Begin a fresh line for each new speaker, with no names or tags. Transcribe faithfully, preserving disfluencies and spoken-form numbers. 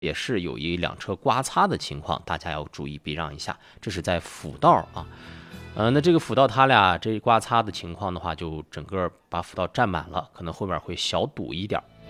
也是有一辆车刮擦的情况，大家要注意避让一下。这是在辅道啊，呃，那这个辅道它俩这刮擦的情况的话，就整个把辅道占满了，可能后面会小堵一点。